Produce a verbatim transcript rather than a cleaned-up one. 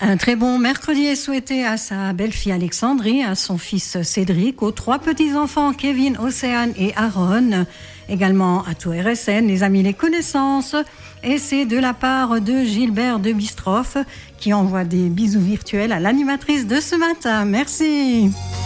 Un très bon mercredi est souhaité à sa belle-fille Alexandrie, à son fils Cédric, aux trois petits-enfants Kevin, Océane et Aaron, également à tout R S N, les amis, les connaissances. Et c'est de la part de Gilbert de Bistroff qui envoie des bisous virtuels à l'animatrice de ce matin. Merci.